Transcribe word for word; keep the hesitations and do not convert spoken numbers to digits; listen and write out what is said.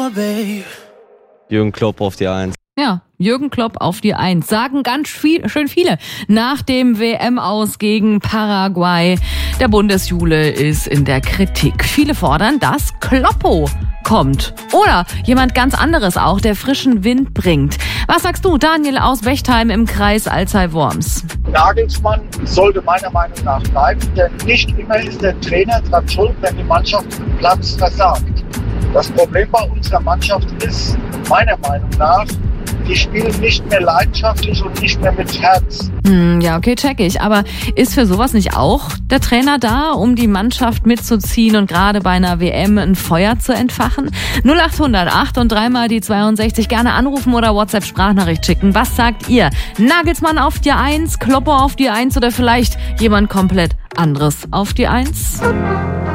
Jürgen Klopp auf die Eins. Ja, Jürgen Klopp auf die Eins. Sagen ganz viel, schön viele nach dem W M-Aus gegen Paraguay. Der Bundesjule ist in der Kritik. Viele fordern, dass Kloppo kommt. Oder jemand ganz anderes auch, der frischen Wind bringt. Was sagst du, Daniel aus Wechtheim im Kreis Alzey-Worms? Nagelsmann sollte meiner Meinung nach bleiben, denn nicht immer ist der Trainer dran schuld, wenn die Mannschaft den Platz versagt. Das Problem bei unserer Mannschaft ist, meiner Meinung nach, die spielen nicht mehr leidenschaftlich und nicht mehr mit Herz. Hm, ja, okay, check ich. Aber ist für sowas nicht auch der Trainer da, um die Mannschaft mitzuziehen und gerade bei einer W M ein Feuer zu entfachen? null acht hundert acht und dreimal die zweiundsechzig. Gerne anrufen oder WhatsApp-Sprachnachricht schicken. Was sagt ihr? Nagelsmann auf die Eins, Kloppo auf die Eins oder vielleicht jemand komplett anderes auf die Eins?